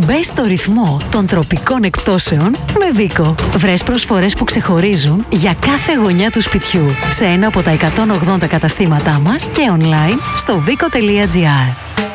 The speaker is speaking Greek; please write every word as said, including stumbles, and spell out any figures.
Μπες στο ρυθμό των τροπικών εκπτώσεων με Βίκο. Βρες προσφορές που ξεχωρίζουν για κάθε γωνιά του σπιτιού σε ένα από τα εκατόν ογδόντα καταστήματά μας και online στο vico τελεία gr.